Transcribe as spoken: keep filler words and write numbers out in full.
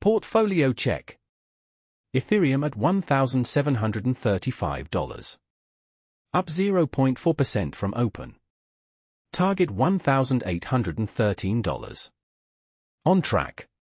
Portfolio check. Ethereum at one thousand seven hundred thirty-five dollars. Up zero point four percent from open. Target one thousand eight hundred thirteen dollars. On track.